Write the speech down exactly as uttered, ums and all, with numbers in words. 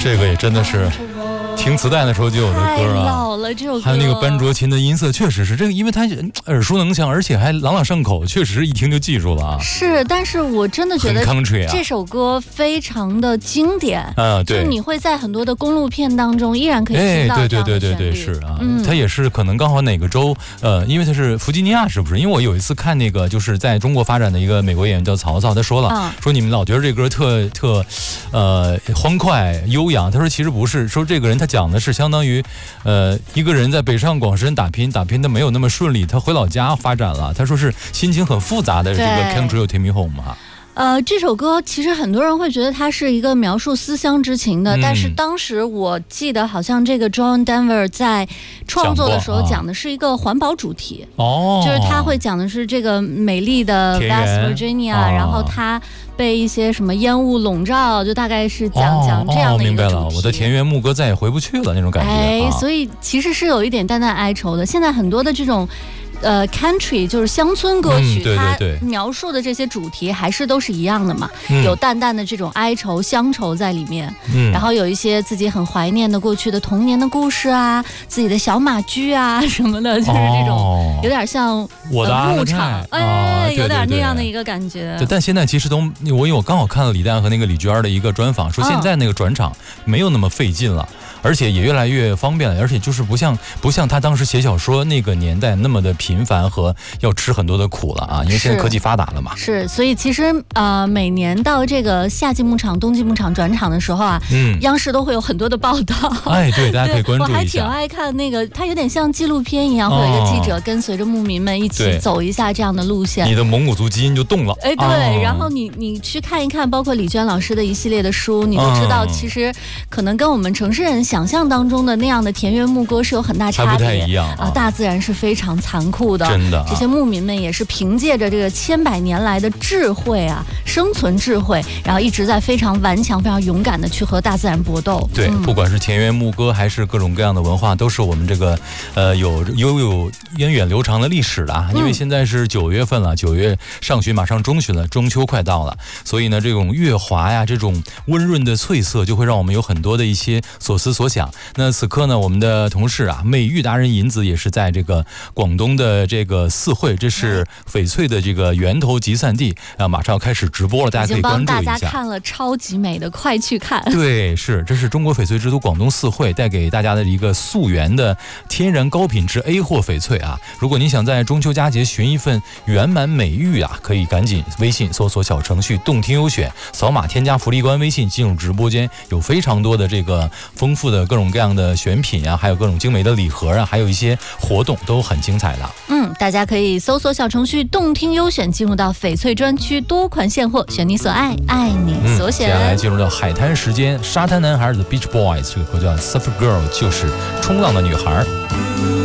这个也真的是听磁带的时候就有的歌啊， 老了这首歌， 还有那个班卓琴的音色，确实是这个，因为它耳熟能详，而且还朗朗上口，确实一听就记住了啊。 是，但是我真的觉得这首歌非常的经典啊，对， 就你会在很多的公路片当中依然可以听到这样的旋律。 对对对对对，是啊，嗯，它也是可能刚好哪个州，呃，因为它是弗吉尼亚，是不是？因为我有一次看那个就是在中国发展的一个美国演员叫曹操，他说了，嗯、说你们老觉得这歌特特，呃，欢快悠扬，他说其实不是，说这个人他讲的是相当于，呃，一个人在北上广深打拼，打拼的没有那么顺利，他回老家发展了，他说是心情很复杂的这个 Country You Take Me Home 嘛。 呃，这首歌其实很多人会觉得它是一个描述思乡之情的，嗯、但是当时我记得好像这个 John Denver 在创作的时候讲的是一个环保主题，哦，就是他会讲的是这个美丽的 West Virginia，、哦、然后他被一些什么烟雾笼罩，就大概是讲、哦、讲这样的一个主题。哦，明白了， 我的田园牧歌再也回不去了那种感觉。 哎， 啊、 所以其实是有一点淡淡哀愁的。现在很多的这种。呃 ，country 就是乡村歌曲， 嗯、对对对， 它描述的这些主题还是都是一样的嘛，嗯、有淡淡的这种哀愁、乡愁在里面，嗯，然后有一些自己很怀念的过去的童年的故事啊，自己的小马驹啊什么的，就是这种、哦、有点像我的牧场，哎、 哦，对对对， 有点那样的一个感觉。 对，但现在其实都，我因为我刚好看了李诞和那个李娟的一个专访，说现在那个转场没有那么费劲了。嗯，而且也越来越方便了，而且就是不像不像他当时写小说那个年代那么的频繁和要吃很多的苦了啊，因为现在科技发达了嘛。 是，是所以其实呃，每年到这个夏季牧场、冬季牧场转场的时候啊，嗯，央视都会有很多的报道。 哎，对，大家可以关注一下。 我还挺爱看那个，它有点像纪录片一样，会有一个记者跟随着牧民们一起走一下这样的路线。 你的蒙古族基因就动了。 哎，对，哦、然后你你去看一看，包括李娟老师的一系列的书，你就知道，其实可能跟我们城市人想象当中的那样的田园牧歌是有很大差别， 还不太一样 啊, 啊！大自然是非常残酷的， 真的、啊。 这些牧民们也是凭借着这个千百年来的智慧啊，生存智慧，然后一直在非常顽强、非常勇敢的去和大自然搏斗。 对，嗯、不管是田园牧歌还是各种各样的文化，都是我们这个呃有悠有源远流长的历史的啊。因为现在是九月份了，九月上旬马上中旬了，中秋快到了，所以呢，这种月华呀，这种温润的翠色，就会让我们有很多的一些所思所想。那此刻呢，我们的同事啊，美玉达人银子也是在这个广东的这个四会，这是翡翠的这个源头集散地啊，马上要开始直播了，大家可以关注一下。 已经帮大家看了超级美的，快去看！ 对，是，这是中国翡翠之都广东四会带给大家的一个溯源的天然高品质 A 货翡翠啊。如果你想在中秋佳节寻一份圆满美玉啊，可以赶紧微信搜索小程序动听优选，扫码添加福利官微信进入直播间，有非常多的这个丰富的各种各样的选品啊，还有各种精美的礼盒啊，还有一些活动都很精彩的。 嗯，大家可以搜索小程序动听优选，进入到翡翠专区，多款现货，选你所爱，爱你所选。嗯、接下来进入到海滩时间，沙滩男孩 The Beach Boys 这个歌叫 Surfer Girl， 就是冲浪的女孩。